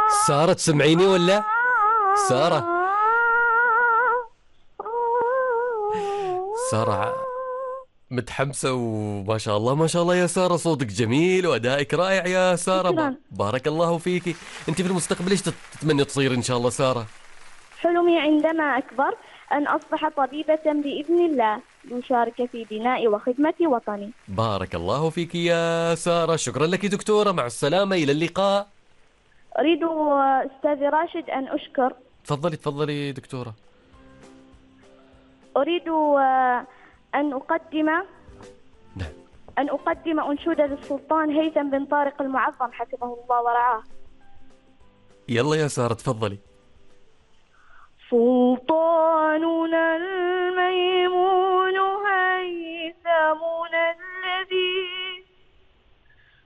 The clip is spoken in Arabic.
سارة تسمعيني ولا؟ سارة. سارة متحمسة وما شاء الله ما شاء الله يا سارة، صوتك جميل وأدائك رائع يا سارة، شكرا. بارك الله فيكي. أنت في المستقبل إيش تتمني تصير إن شاء الله سارة؟ حلمي عندما أكبر أن أصبح طبيبة بإذن الله، لأشارك في بناء وخدمة وطني. بارك الله فيكي يا سارة، شكرا لك دكتورة، مع السلامة، إلى اللقاء. أريد أستاذ راشد أن أشكر. تفضلي تفضلي دكتورة. أريد أن أقدم نعم. أن أقدم أنشودة للسلطان هيثم بن طارق المعظم حفظه الله ورعاه. يلا يا سارة تفضلي. سلطاننا الميمون